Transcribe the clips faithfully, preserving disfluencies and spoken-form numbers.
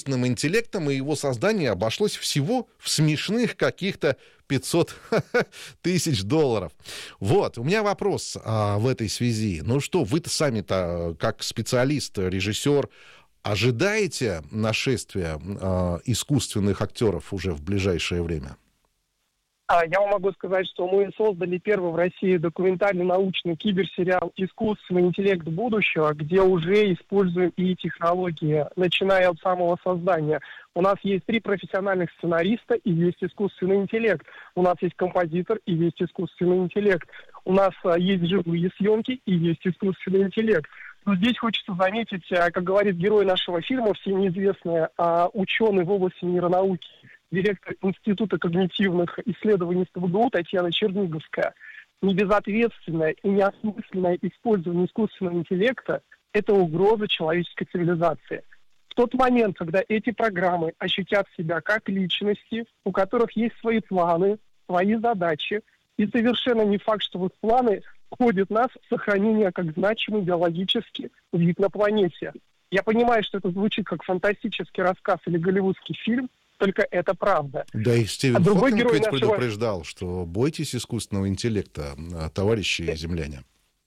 искусственным интеллектом, и его создание обошлось всего в смешных каких-то пятьсот тысяч долларов. Вот, у меня вопрос а, в этой связи. Ну что, вы-то сами-то, как специалист, режиссер, ожидаете нашествия а, искусственных актеров уже в ближайшее время? Я вам могу сказать, что мы создали первый в России документальный научный киберсериал «Искусственный интеллект будущего», где уже используем и технологии, начиная от самого создания. У нас есть три профессиональных сценариста и есть искусственный интеллект. У нас есть композитор и есть искусственный интеллект. У нас есть живые съемки и есть искусственный интеллект. Но здесь хочется заметить, как говорит герой нашего фильма, всем неизвестный ученый в области нейронауки, директор Института когнитивных исследований СТВГУ Татьяна Черниговская. Небезответственное и неосмысленное использование искусственного интеллекта – это угроза человеческой цивилизации. В тот момент, когда эти программы ощутят себя как личности, у которых есть свои планы, свои задачи, и совершенно не факт, что в их планы входит нас сохранение как значимый биологический вид на планете. Я понимаю, что это звучит как фантастический рассказ или голливудский фильм, только это правда. Да и Стивен а Хокинг ведь нашего... предупреждал, что бойтесь искусственного интеллекта, товарищи земляне.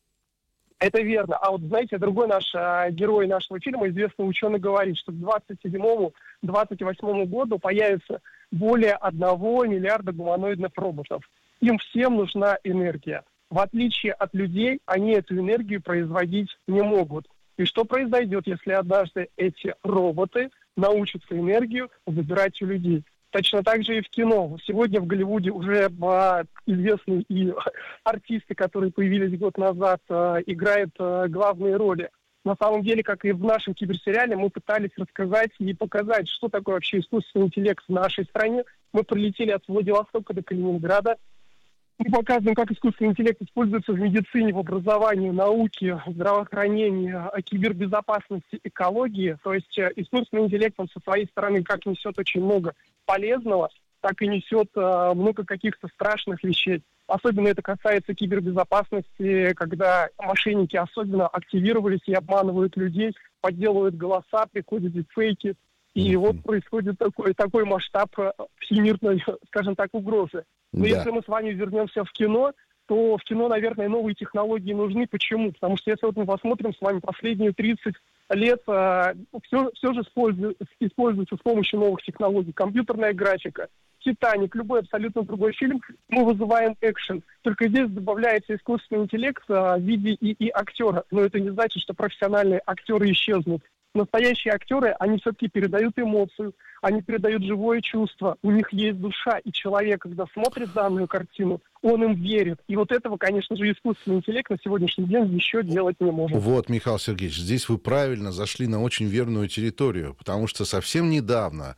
Это верно. А вот, знаете, другой наш а, герой нашего фильма, известный ученый, говорит, что к двадцать седьмому — двадцать восьмому году появится более одного миллиарда гуманоидных роботов. Им всем нужна энергия. В отличие от людей, они эту энергию производить не могут. И что произойдет, если однажды эти роботы научатся энергию забирать у людей? Точно так же и в кино. Сегодня в Голливуде уже а, известные и артисты, которые появились год назад, а, играют а, главные роли. На самом деле, как и в нашем киберсериале, мы пытались рассказать и показать, что такое вообще искусственный интеллект в нашей стране. Мы прилетели от Владивостока до Калининграда. Мы показываем, как искусственный интеллект используется в медицине, в образовании, науке, здравоохранении, кибербезопасности, экологии. То есть искусственный интеллект, он со своей стороны как несет очень много полезного, так и несет э, много каких-то страшных вещей. Особенно это касается кибербезопасности, когда мошенники особенно активировались и обманывают людей, подделывают голоса, приходят дипфейки. И mm-hmm. вот происходит такой, такой масштаб всемирной, скажем так, угрозы. Но да. Если мы с вами вернемся в кино, то в кино, наверное, новые технологии нужны. Почему? Потому что если вот мы посмотрим с вами последние тридцать лет, э, все, все же используется, используется с помощью новых технологий. Компьютерная графика, «Титаник», любой абсолютно другой фильм, мы вызываем экшен. Только здесь добавляется искусственный интеллект э, в виде и, и актера. Но это не значит, что профессиональные актеры исчезнут. Настоящие актеры, они все-таки передают эмоцию, они передают живое чувство, у них есть душа, и человек, когда смотрит данную картину, он им верит. И вот этого, конечно же, искусственный интеллект на сегодняшний день еще делать не может. Вот, Михаил Сергеевич, здесь вы правильно зашли на очень верную территорию, потому что совсем недавно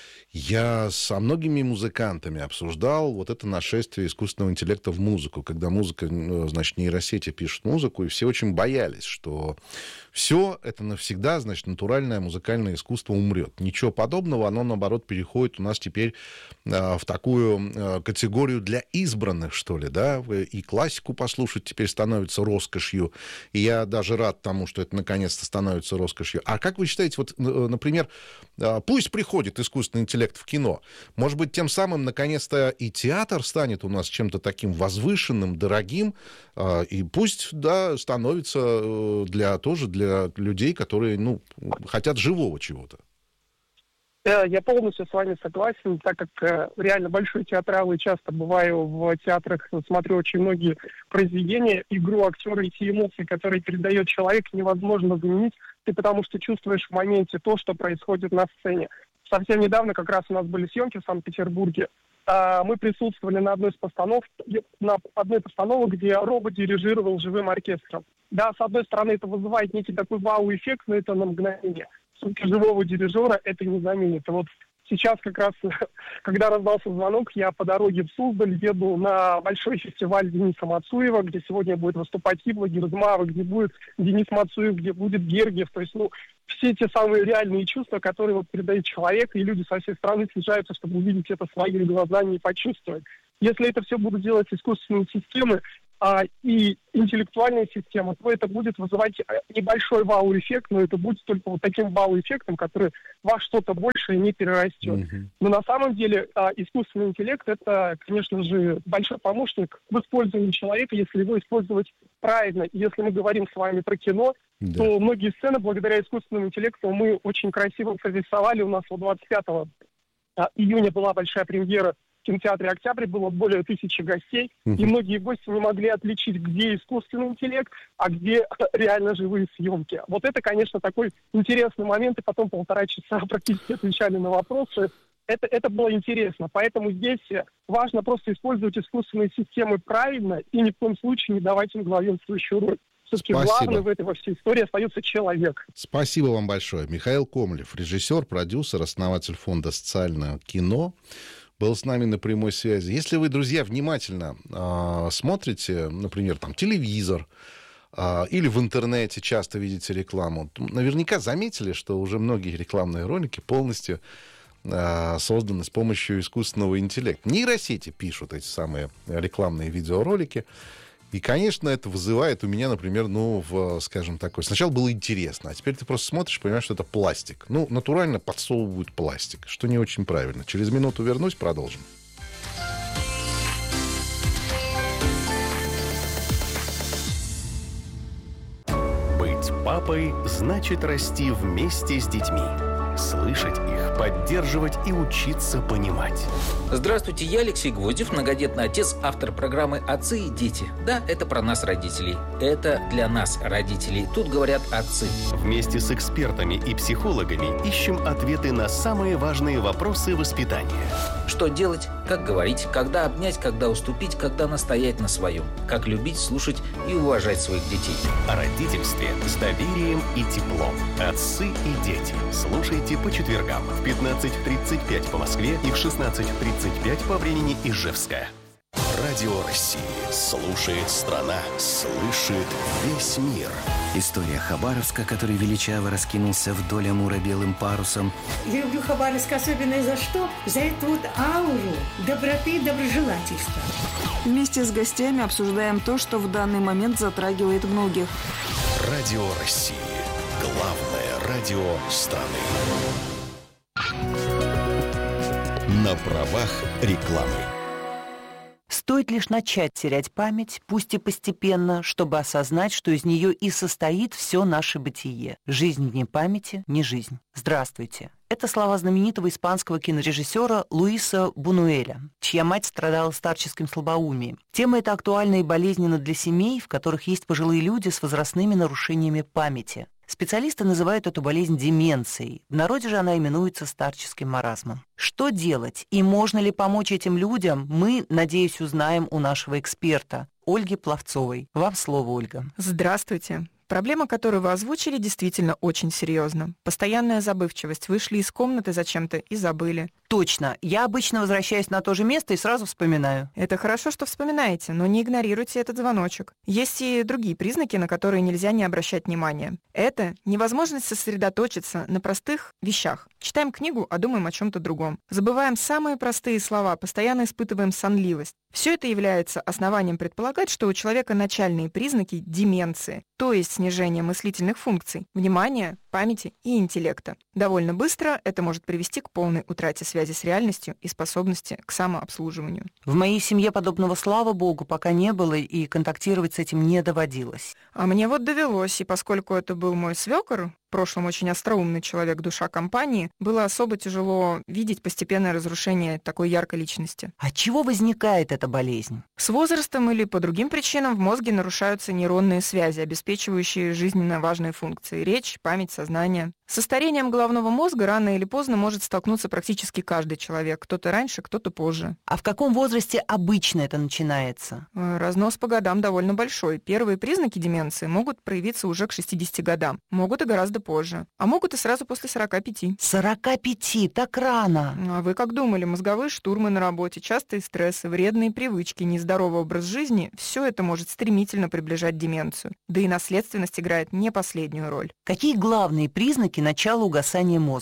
я со многими музыкантами обсуждал вот это нашествие искусственного интеллекта в музыку, когда музыка, значит, нейросети пишут музыку, и все очень боялись, что все это навсегда, значит, натуральное музыкальное искусство умрет. Ничего подобного, оно, наоборот, переходит у нас теперь в такую категорию для избранных, что ли, да, и классику послушать теперь становится роскошью, и я даже рад тому, что это наконец-то становится роскошью. А как вы считаете, вот, например, пусть приходит искусственный интеллект в кино. Может быть, тем самым, наконец-то, и театр станет у нас чем-то таким возвышенным, дорогим, и пусть, да, становится для, тоже для людей, которые, ну, хотят живого чего-то. Я полностью с вами согласен, так как реально большой театрал и часто бываю в театрах, смотрю очень многие произведения, игру актера и те эмоции, которые передает человек, невозможно заменить, ты потому что чувствуешь в моменте то, что происходит на сцене. Совсем недавно как раз у нас были съемки в Санкт-Петербурге. Мы присутствовали на одной из постановок, на одной постановке, где робот дирижировал живым оркестром. Да, с одной стороны, это вызывает некий такой вау-эффект, но это на мгновение. Сути живого дирижера это не заменит. Вот сейчас как раз, когда раздался звонок, я по дороге в Суздаль еду на большой фестиваль Дениса Мацуева, где сегодня будет выступать Ибла Герзмава, где будет Денис Мацуев, где будет Гергиев. То есть, ну, все те самые реальные чувства, которые вот передает человек, и люди со всей страны съезжаются, чтобы увидеть это своими глазами и почувствовать. Если это все будут делать искусственные системы, а, и интеллектуальная система, то это будет вызывать небольшой вау-эффект, но это будет только вот таким вау-эффектом, который во что-то большее не перерастет. Mm-hmm. Но на самом деле а, искусственный интеллект — это, конечно же, большой помощник в использовании человека, если его использовать правильно. И если мы говорим с вами про кино, да. то многие сцены благодаря искусственному интеллекту мы очень красиво прорисовали. У нас вот двадцать пятого июня была большая премьера в кинотеатре «Октябрь», было более тысячи гостей, uh-huh. и многие гости не могли отличить, где искусственный интеллект, а где реально живые съемки. Вот это, конечно, такой интересный момент, и потом полтора часа практически отвечали на вопросы. Это, это было интересно, поэтому здесь важно просто использовать искусственные системы правильно и ни в коем случае не давать им главенствующую роль. Все-таки главное в этой во всей истории остается человек. Спасибо вам большое. Михаил Комлев, режиссер, продюсер, основатель фонда «Социальное кино», был с нами на прямой связи. Если вы, друзья, внимательно э, смотрите, например, там, телевизор э, или в интернете часто видите рекламу, то наверняка заметили, что уже многие рекламные ролики полностью э, созданы с помощью искусственного интеллекта. Нейросети пишут эти самые рекламные видеоролики. И, конечно, это вызывает у меня, например, ну, в, скажем, такой... Сначала было интересно, а теперь ты просто смотришь, понимаешь, что это пластик. Ну, натурально подсовывают пластик, что не очень правильно. Через минуту вернусь, продолжим. Быть папой значит расти вместе с детьми. Слышать их, поддерживать и учиться понимать. Здравствуйте, я Алексей Гвоздев, многодетный отец, автор программы «Отцы и дети». Да, это про нас, родителей. Это для нас, родителей. Тут говорят отцы. Вместе с экспертами и психологами ищем ответы на самые важные вопросы воспитания. Что делать, как говорить, когда обнять, когда уступить, когда настоять на своем. Как любить, слушать и уважать своих детей. О родительстве с доверием и теплом. Отцы и дети. Слушайте по четвергам в пятнадцать тридцать пять по Москве и в шестнадцать тридцать пять по времени Ижевска. Радио России. Слушает страна. Слышит весь мир. История Хабаровска, который величаво раскинулся вдоль Амура белым парусом. Я люблю Хабаровск особенно за что? За эту вот ауру доброты и доброжелательства. Вместе с гостями обсуждаем то, что в данный момент затрагивает многих. Радио России. Главное радио страны. На правах рекламы. Стоит лишь начать терять память, пусть и постепенно, чтобы осознать, что из нее и состоит все наше бытие. Жизнь вне памяти — не жизнь. Здравствуйте. Это слова знаменитого испанского кинорежиссера Луиса Бунюэля, чья мать страдала старческим слабоумием. Тема эта актуальна и болезненна для семей, в которых есть пожилые люди с возрастными нарушениями памяти. Специалисты называют эту болезнь деменцией. В народе же она именуется старческим маразмом. Что делать и можно ли помочь этим людям, мы, надеюсь, узнаем у нашего эксперта Ольги Пловцовой. Вам слово, Ольга. Здравствуйте. Проблема, которую вы озвучили, действительно очень серьезна. Постоянная забывчивость. Вышли из комнаты зачем-то и забыли. Точно. Я обычно возвращаюсь на то же место и сразу вспоминаю. Это хорошо, что вспоминаете, но не игнорируйте этот звоночек. Есть и другие признаки, на которые нельзя не обращать внимания. Это невозможность сосредоточиться на простых вещах. Читаем книгу, а думаем о чем-то другом. Забываем самые простые слова, постоянно испытываем сонливость. Все это является основанием предполагать, что у человека начальные признаки деменции, то есть снижение мыслительных функций, внимания, памяти и интеллекта. Довольно быстро это может привести к полной утрате связи с реальностью и способности к самообслуживанию. В моей семье подобного, слава богу, пока не было и контактировать с этим не доводилось. А мне вот довелось, и поскольку это был мой свекор, в прошлом очень остроумный человек, душа компании, было особо тяжело видеть постепенное разрушение такой яркой личности. От чего возникает эта болезнь? С возрастом или по другим причинам в мозге нарушаются нейронные связи, обеспечивающие жизненно важные функции – речь, память, сознание. Со старением головного мозга рано или поздно может столкнуться практически каждый человек. Кто-то раньше, кто-то позже. А в каком возрасте обычно это начинается? Разнос по годам довольно большой. Первые признаки деменции могут проявиться уже к шестидесяти годам. Могут и гораздо позже. А могут и сразу после сорока пяти. сорока пяти? Так рано! А вы как думали? Мозговые штурмы на работе, частые стрессы, вредные привычки, нездоровый образ жизни – все это может стремительно приближать деменцию. Да и наследственность играет не последнюю роль. Какие главные признаки начала угасания мозга?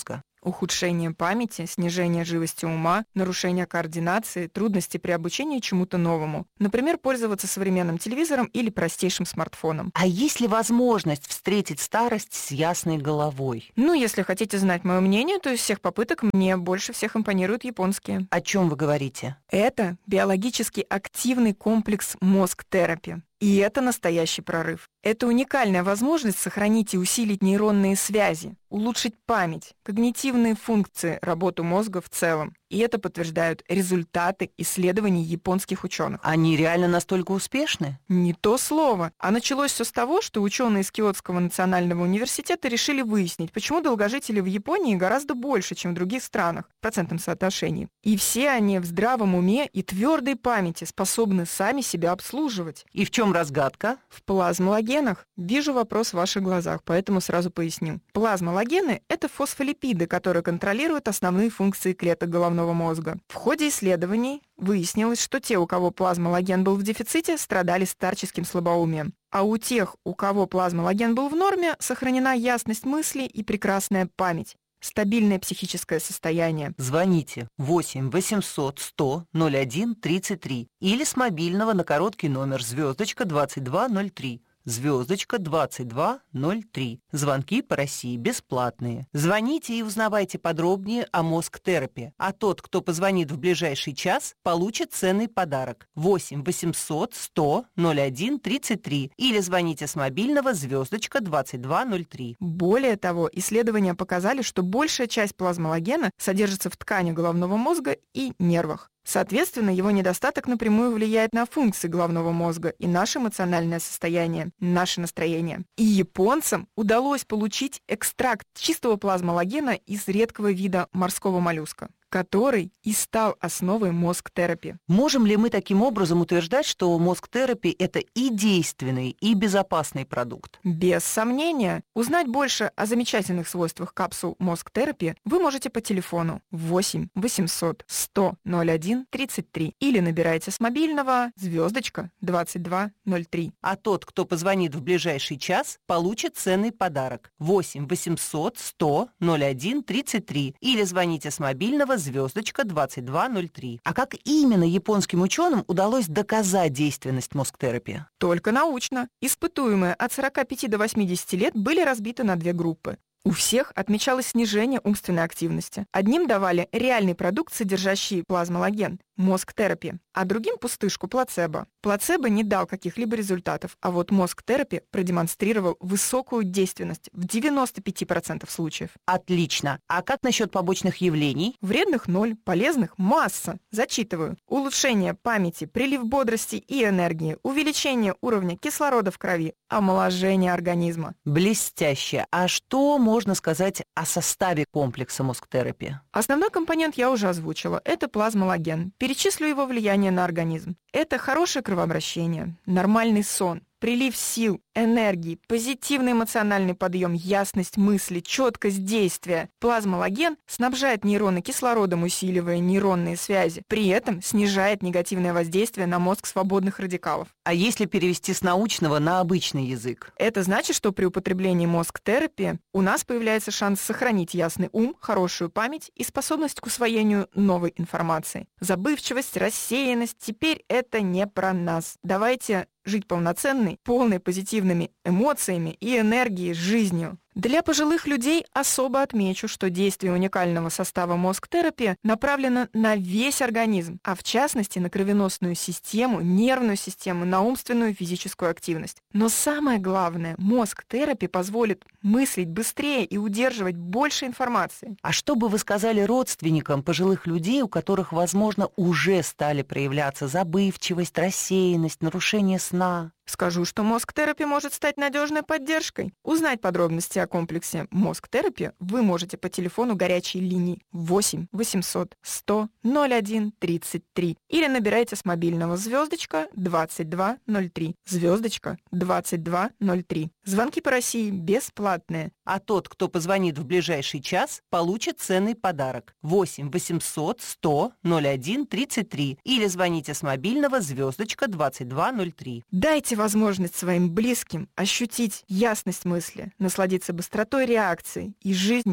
ухудшение памяти, снижение живости ума, нарушение координации, трудности при обучении чему-то новому. Например, пользоваться современным телевизором или простейшим смартфоном. А есть ли возможность встретить старость с ясной головой? Ну, если хотите знать мое мнение, то из всех попыток мне больше всех импонируют японские. О чем вы говорите? Это биологически активный комплекс мозг-терапи. И это настоящий прорыв. Это уникальная возможность сохранить и усилить нейронные связи, улучшить память, когнитивные функции, работу мозга в целом. И это подтверждают результаты исследований японских ученых. Они реально настолько успешны? Не то слово. А началось все с того, что ученые из Киотского национального университета решили выяснить, почему долгожители в Японии гораздо больше, чем в других странах, в процентном соотношении. И все они в здравом уме и твердой памяти способны сами себя обслуживать. И в чем разгадка? В плазмологенах. Вижу вопрос в ваших глазах, поэтому сразу поясню. Плазмологены — это фосфолипиды, которые контролируют основные функции клеток головного мозга. В ходе исследований выяснилось, что те, у кого плазмологен был в дефиците, страдали старческим слабоумием. А у тех, у кого плазмологен был в норме, сохранена ясность мысли и прекрасная память. Стабильное психическое состояние. Звоните восемь восемьсот сто ноль один тридцать три или с мобильного на короткий номер звездочка двадцать два ноль три. Звездочка двадцать два ноль три. Звонки по России бесплатные. Звоните и узнавайте подробнее о мозг-терапии. А тот, кто позвонит в ближайший час, получит ценный подарок. восемь восемьсот сто ноль один тридцать три или звоните с мобильного звездочка двадцать два ноль три. Более того, исследования показали, что большая часть плазмологена содержится в ткани головного мозга и нервах. Соответственно, его недостаток напрямую влияет на функции головного мозга и наше эмоциональное состояние, наше настроение. И японцам удалось получить экстракт чистого плазмологена из редкого вида морского моллюска, который и стал основой мозг-терапии. Можем ли мы таким образом утверждать, что мозг-терапия — это и действенный, и безопасный продукт? Без сомнения. Узнать больше о замечательных свойствах капсул мозг-терапии вы можете по телефону восемь восемьсот сто ноль один тридцать три или набирайте с мобильного звездочка двадцать два ноль три. А тот, кто позвонит в ближайший час, получит ценный подарок. восемь восемьсот сто ноль один тридцать три или звоните с мобильного звездочка двадцать два ноль три. А как именно японским ученым удалось доказать действенность мозг-терапии? Только научно. Испытуемые от сорока пяти до восьмидесяти лет были разбиты на две группы. У всех отмечалось снижение умственной активности. Одним давали реальный продукт, содержащий плазмологен, мозг-терапия, а другим пустышку, плацебо. Плацебо не дал каких-либо результатов, а вот мозг-терапия продемонстрировал высокую действенность в девяноста пяти процентах случаев. Отлично. А как насчет побочных явлений? Вредных ноль, полезных масса. Зачитываю. Улучшение памяти, прилив бодрости и энергии, увеличение уровня кислорода в крови, омоложение организма. Блестяще. А что можно сказать о составе комплекса мозг-терапии? Основной компонент я уже озвучила. Это плазмологен. Перечислю его влияние на организм. Это хорошее кровообращение, нормальный сон, прилив сил, энергии, позитивный эмоциональный подъем, ясность мысли, четкость действия. Плазмологен снабжает нейроны кислородом, усиливая нейронные связи. При этом снижает негативное воздействие на мозг свободных радикалов. А если перевести с научного на обычный язык? Это значит, что при употреблении мозг-терапии у нас появляется шанс сохранить ясный ум, хорошую память и способность к усвоению новой информации. Забывчивость, рассеянность — теперь это не про нас. Давайте жить полноценной, полной позитивными эмоциями и энергией, жизнью. Для пожилых людей особо отмечу, что действие уникального состава мозг-терапии направлено на весь организм, а в частности на кровеносную систему, нервную систему, на умственную и физическую активность. Но самое главное, мозг-терапия позволит мыслить быстрее и удерживать больше информации. А что бы вы сказали родственникам пожилых людей, у которых, возможно, уже стали проявляться забывчивость, рассеянность, нарушение сна? Скажу, что мозг-терапия может стать надежной поддержкой. Узнать подробности о комплексе мозг-терапии вы можете по телефону горячей линии восемь восемьсот сто ноль один тридцать три или набирайте с мобильного звездочка двадцать два ноль три. Звездочка двадцать два ноль три. Звонки по России бесплатные. А тот, кто позвонит в ближайший час, получит ценный подарок. восемь восемьсот сто ноль один тридцать три или звоните с мобильного звездочка двадцать два ноль три. Дайте возможность своим близким ощутить ясность мысли, насладиться быстротой реакции и жизнью в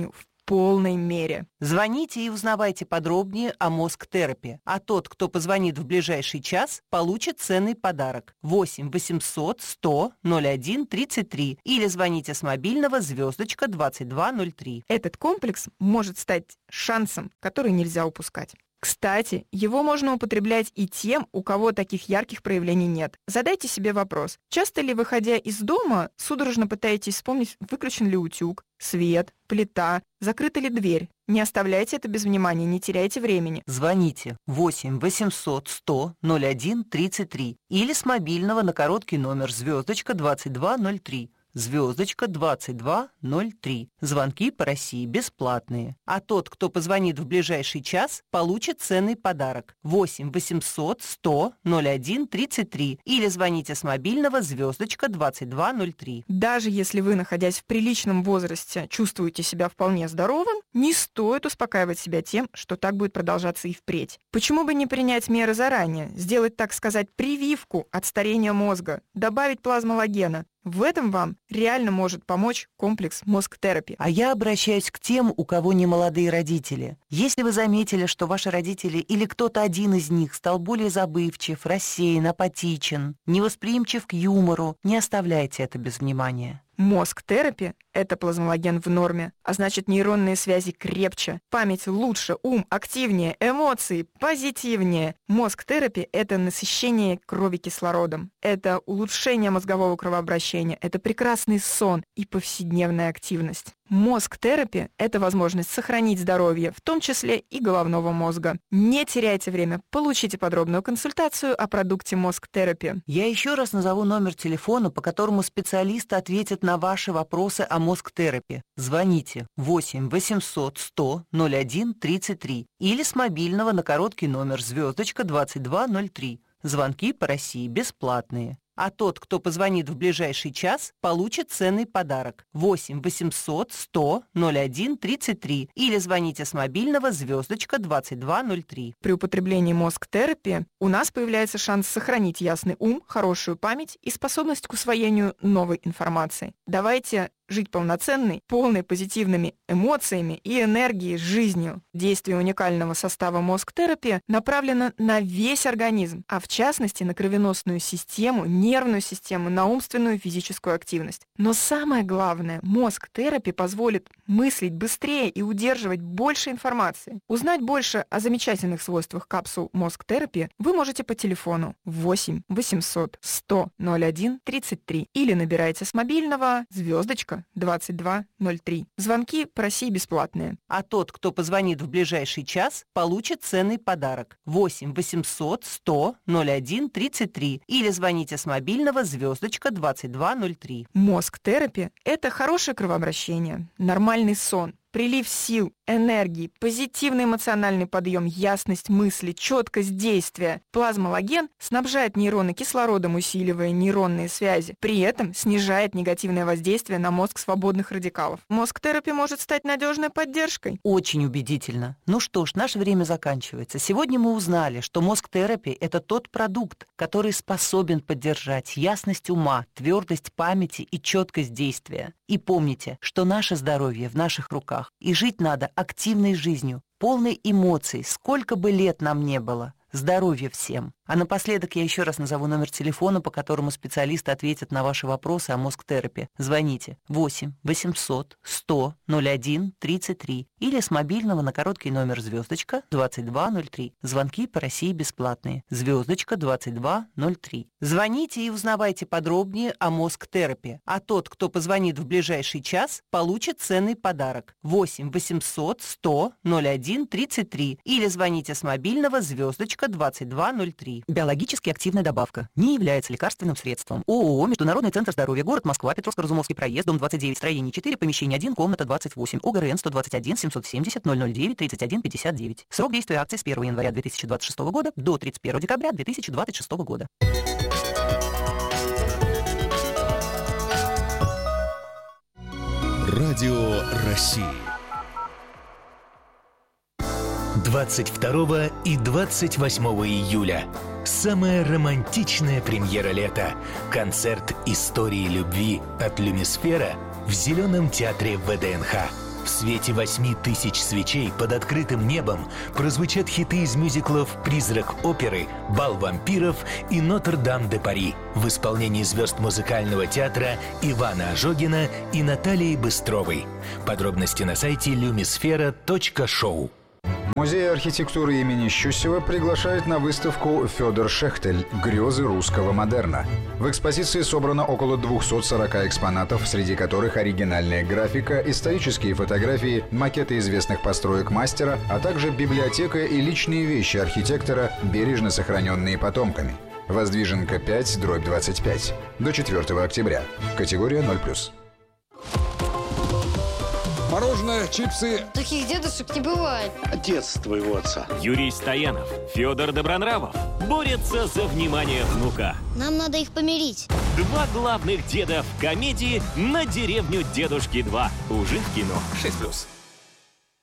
полной мере. Звоните и узнавайте подробнее о мозг-терапии. А тот, кто позвонит в ближайший час, получит ценный подарок. восемь восемьсот сто ноль один тридцать три или звоните с мобильного звездочка двадцать два ноль три. Этот комплекс может стать шансом, который нельзя упускать. Кстати, его можно употреблять и тем, у кого таких ярких проявлений нет. Задайте себе вопрос, часто ли, выходя из дома, судорожно пытаетесь вспомнить, выключен ли утюг, свет, плита, закрыта ли дверь? Не оставляйте это без внимания, не теряйте времени. Звоните восемь восемьсот сто ноль один тридцать три или с мобильного на короткий номер звездочка двадцать два ноль три. Звездочка двадцать два ноль три. Звонки по России бесплатные. А тот, кто позвонит в ближайший час, получит ценный подарок. восемь восемьсот сто ноль один тридцать три или звоните с мобильного звездочка двадцать два ноль три. Даже если вы, находясь в приличном возрасте, чувствуете себя вполне здоровым, не стоит успокаивать себя тем, что так будет продолжаться и впредь. Почему бы не принять меры заранее, сделать, так сказать, прививку от старения мозга, добавить плазмолагена? В этом вам реально может помочь комплекс мозг-терапии. А я обращаюсь к тем, у кого не молодые родители. Если вы заметили, что ваши родители или кто-то один из них стал более забывчив, рассеян, апатичен, невосприимчив к юмору, не оставляйте это без внимания. Мозг-терапия – это плазмолаген в норме, а значит нейронные связи крепче, память лучше, ум активнее, эмоции позитивнее. Мозг-терапия – это насыщение крови кислородом, это улучшение мозгового кровообращения, это прекрасный сон и повседневная активность. Мозг-терапия – это возможность сохранить здоровье, в том числе и головного мозга. Не теряйте время, получите подробную консультацию о продукте мозг-терапия. Я еще раз назову номер телефона, по которому специалисты ответят на ваши вопросы о мозг-терапии. Звоните восемь восемьсот сто ноль один тридцать три или с мобильного на короткий номер звездочка двадцать два ноль три. Звонки по России бесплатные. А тот, кто позвонит в ближайший час, получит ценный подарок. восемь восемьсот сто ноль один тридцать три или звоните с мобильного звездочка двадцать два ноль три. При употреблении мозг-терапии у нас появляется шанс сохранить ясный ум, хорошую память и способность к усвоению новой информации. Давайте жить полноценной, полной позитивными эмоциями и энергией, жизнью. Действие уникального состава мозг-терапии направлено на весь организм, а в частности на кровеносную систему, нервную систему, на умственную и физическую активность. Но самое главное, мозг-терапия позволит мыслить быстрее и удерживать больше информации. Узнать больше о замечательных свойствах капсул мозг-терапии вы можете по телефону восемь восемьсот сто ноль один тридцать три или набирайте с мобильного звездочка двадцать два ноль три. Звонки по России бесплатные. А тот, кто позвонит в ближайший час, получит ценный подарок. восемь восемьсот сто ноль один тридцать три или звоните с мобильного звездочка двадцать два ноль три. Мозг-терапия – это хорошее кровообращение, нормальный сон, прилив сил, энергии, позитивный эмоциональный подъем, ясность мысли, четкость действия. Плазмолаген снабжает нейроны кислородом, усиливая нейронные связи. При этом снижает негативное воздействие на мозг свободных радикалов. Мозг-терапия может стать надежной поддержкой. Очень убедительно. Ну что ж, наше время заканчивается. Сегодня мы узнали, что мозг-терапия – это тот продукт, который способен поддержать ясность ума, твердость памяти и четкость действия. И помните, что наше здоровье в наших руках. И жить надо активной жизнью, полной эмоций, сколько бы лет нам не было. Здоровья всем! А напоследок я еще раз назову номер телефона, по которому специалисты ответят на ваши вопросы о мозг-терапии. Звоните восемь восемьсот сто ноль один тридцать три или с мобильного на короткий номер звездочка двадцать два ноль три. Звонки по России бесплатные. Звездочка двадцать два ноль три. Звоните и узнавайте подробнее о мозг-терапии. А тот, кто позвонит в ближайший час, получит ценный подарок. восемь восемьсот сто ноль один тридцать три или звоните с мобильного звездочка двадцать два ноль три. Биологически активная добавка. Не является лекарственным средством. ООО «Международный центр здоровья», город Москва, Петровско-Разумовский проезд, дом двадцать девять, строение четыре, помещение один, комната двадцать восемь, ОГРН сто двадцать один семьсот семьдесят ноль ноль девять тридцать один пятьдесят девять. Срок действия акции с первого января две тысячи двадцать шестого года до тридцать первого декабря две тысячи двадцать шестого года. Радио России. двадцать второго и двадцать восьмого июля. Самая романтичная премьера лета. Концерт истории любви от Люмисфера в Зеленом театре вэ дэ эн ха. В свете восьми тысяч свечей под открытым небом прозвучат хиты из мюзиклов «Призрак оперы», «Бал вампиров» и «Нотр-Дам-де-Пари» в исполнении звезд музыкального театра Ивана Ожогина и Натальи Быстровой. Подробности на сайте люмисфера точка шоу. Музей архитектуры имени Щусева приглашает на выставку «Федор Шехтель. Грезы русского модерна». В экспозиции собрано около двухсот сорока экспонатов, среди которых оригинальная графика, исторические фотографии, макеты известных построек мастера, а также библиотека и личные вещи архитектора, бережно сохраненные потомками. Воздвиженка пять, дробь двадцать пять. До четвёртого октября. Категория ноль плюс. Мороженое, чипсы. Таких дедушек не бывает. Отец твоего отца. Юрий Стоянов, Федор Добронравов борются за внимание внука. Нам надо их помирить. Два главных деда в комедии «На деревню дедушки два». Уже в кино. шесть плюс.